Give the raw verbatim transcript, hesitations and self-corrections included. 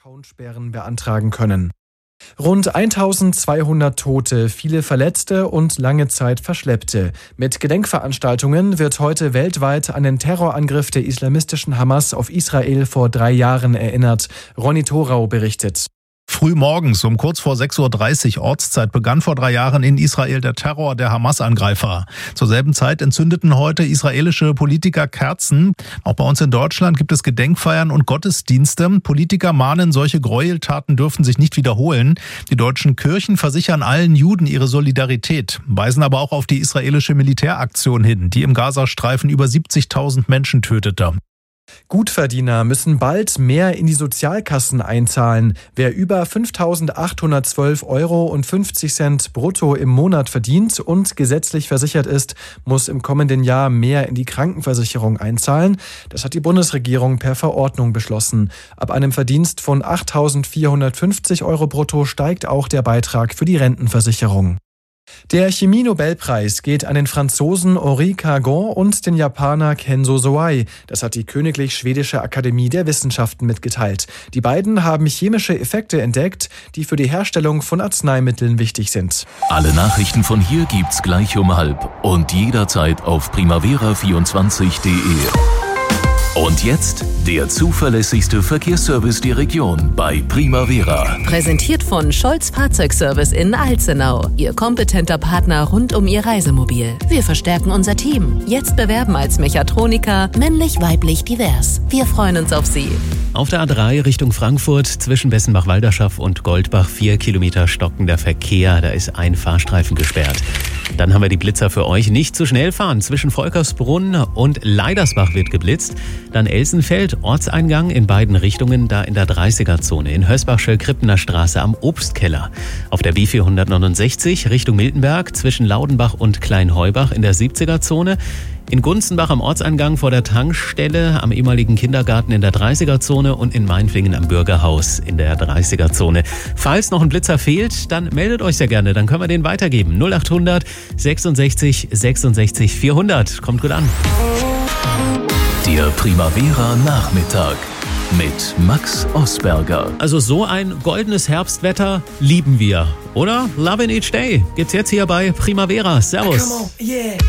Accountsperren beantragen können. Rund eintausendzweihundert Tote, viele Verletzte und lange Zeit Verschleppte. Mit Gedenkveranstaltungen wird heute weltweit an den Terrorangriff der islamistischen Hamas auf Israel vor drei Jahren erinnert. Ronny Thorau berichtet. Früh morgens um kurz vor sechs Uhr dreißig Ortszeit begann vor drei Jahren in Israel der Terror der Hamas-Angreifer. Zur selben Zeit entzündeten heute israelische Politiker Kerzen. Auch bei uns in Deutschland gibt es Gedenkfeiern und Gottesdienste. Politiker mahnen, solche Gräueltaten dürfen sich nicht wiederholen. Die deutschen Kirchen versichern allen Juden ihre Solidarität, weisen aber auch auf die israelische Militäraktion hin, die im Gazastreifen über siebzigtausend Menschen tötete. Gutverdiener müssen bald mehr in die Sozialkassen einzahlen. Wer über fünftausendachthundertzwölf Euro und fünfzig Cent brutto im Monat verdient und gesetzlich versichert ist, muss im kommenden Jahr mehr in die Krankenversicherung einzahlen. Das hat die Bundesregierung per Verordnung beschlossen. Ab einem Verdienst von achttausendvierhundertfünfzig Euro brutto steigt auch der Beitrag für die Rentenversicherung. Der Chemie-Nobelpreis geht an den Franzosen Henri Cargon und den Japaner Kenzo Soei. Das hat die Königlich Schwedische Akademie der Wissenschaften mitgeteilt. Die beiden haben chemische Effekte entdeckt, die für die Herstellung von Arzneimitteln wichtig sind. Alle Nachrichten von hier gibt's gleich um halb und jederzeit auf primavera vierundzwanzig punkt de. Und jetzt der zuverlässigste Verkehrsservice der Region bei Primavera. Präsentiert von Scholz Fahrzeugservice in Alzenau. Ihr kompetenter Partner rund um Ihr Reisemobil. Wir verstärken unser Team. Jetzt bewerben als Mechatroniker, männlich, weiblich, divers. Wir freuen uns auf Sie. Auf der A drei Richtung Frankfurt zwischen Bessenbach-Walderschaff und Goldbach vier Kilometer stockender Verkehr. Da ist ein Fahrstreifen gesperrt. Dann haben wir die Blitzer für euch. Nicht zu schnell fahren. Zwischen Volkersbrunn und Leidersbach wird geblitzt. Dann Elsenfeld, Ortseingang in beiden Richtungen, da in der dreißiger-Zone. In Hösbach-Schöllkrippener Straße am Obstkeller. Auf der B vierhundertneunundsechzig Richtung Miltenberg zwischen Laudenbach und Kleinheubach in der siebziger-Zone. In Gunzenbach am Ortseingang vor der Tankstelle, am ehemaligen Kindergarten in der dreißiger-Zone und in Mainflingen am Bürgerhaus in der dreißiger-Zone. Falls noch ein Blitzer fehlt, dann meldet euch sehr gerne, dann können wir den weitergeben. null achthundert sechsundsechzig sechsundsechzig vierhundert. Kommt gut an. Der Primavera Nachmittag mit Max Osberger. Also so ein goldenes Herbstwetter lieben wir, oder? Love in each day. Gibt's jetzt hier bei Primavera. Servus.